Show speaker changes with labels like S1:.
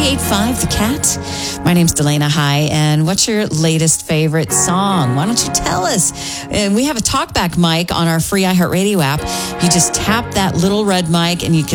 S1: 98.5 The Cat. My name's Delana High, and what's your latest favorite song? Why don't you tell us? And we have a talkback mic on our free iHeartRadio app. You just tap that little red mic and you can